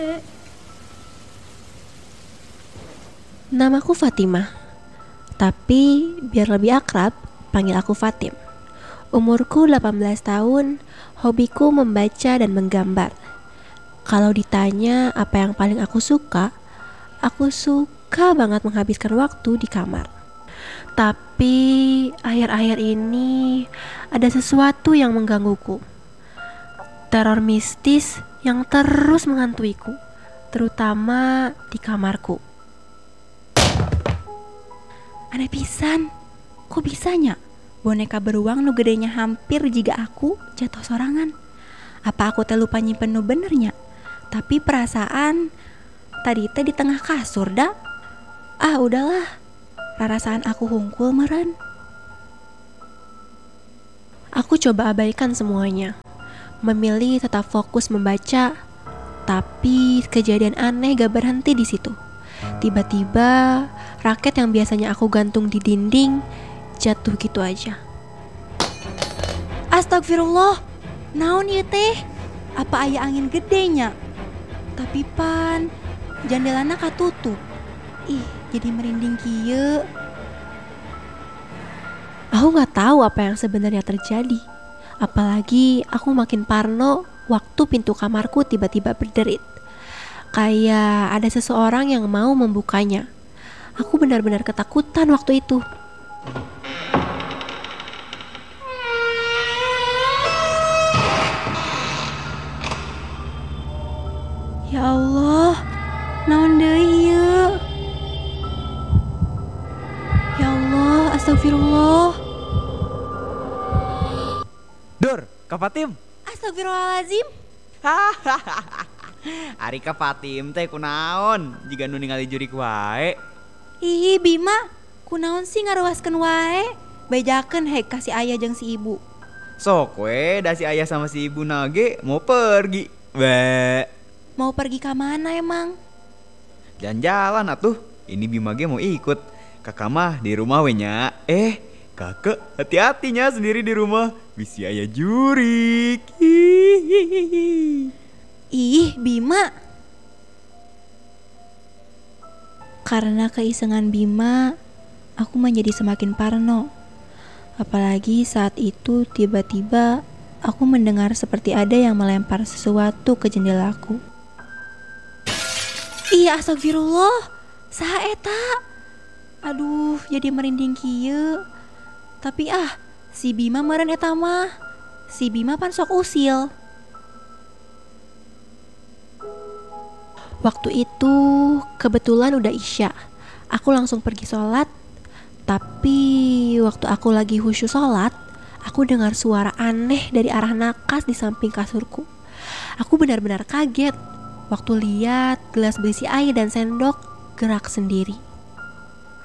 Namaku Fatimah, tapi biar lebih akrab, panggil aku Fatim. Umurku 18 tahun, hobiku membaca dan menggambar. Kalau ditanya apa yang paling aku suka banget menghabiskan waktu di kamar. Tapi akhir-akhir ini ada sesuatu yang menggangguku. Teror mistis yang terus menghantuiku, terutama di kamarku. Aneh pisan, kok bisanya boneka beruang nu gedenya hampir jiga aku jatuh sorangan. Apa aku teh lupa nyimpen nu benernya? Tapi perasaan tadi teh di tengah kasur dah. Ah udahlah, rarasaan aku hungkul meren. Aku coba abaikan semuanya, memilih tetap fokus membaca, tapi kejadian aneh gak berhenti di situ. Tiba-tiba raket yang biasanya aku gantung di dinding jatuh gitu aja. Astagfirullah, naon ieu teh? Apa aya angin gedenya? Tapi pan jandelana katutup. Ih, jadi merinding kieu. Aku gak tahu apa yang sebenarnya terjadi. Apalagi aku makin parno waktu pintu kamarku tiba-tiba berderit. Kayak ada seseorang yang mau membukanya. Aku benar-benar ketakutan waktu itu. Ya Allah, naon deui ieu? Ya Allah, astagfirullah. Dur, Kak Fatim. Astagfirullahalazim. Ari Kak Fatim teh kunaon? Jika nu ningali jurik wae. Ih, Bima, kunaon sih ngaruaskeun wae? Bejakeun hek kasih ayah jeung si ibu. Sok we da si ayah sama si ibu nage mau pergi. Be. Mau pergi ke mana emang? Jalan-jalan atuh. Ini Bima ge mau ikut. Kakak mah di rumah we nya. Kakak hati-hatinya sendiri di rumah. Bisi ayah jurik. Hihihi. Ih, Bima. Karena keisengan Bima, aku menjadi semakin parno. Apalagi saat itu tiba-tiba aku mendengar seperti ada yang melempar sesuatu ke jendelaku. Iya, astagfirullah. Saha eta? Aduh, jadi merinding kieu. Tapi si Bima meureun eta mah. Si Bima pan sok usil. Waktu itu kebetulan udah Isya. Aku langsung pergi sholat. Tapi waktu aku lagi khusyuk sholat, aku dengar suara aneh dari arah nakas di samping kasurku. Aku benar-benar kaget waktu lihat gelas berisi air dan sendok gerak sendiri.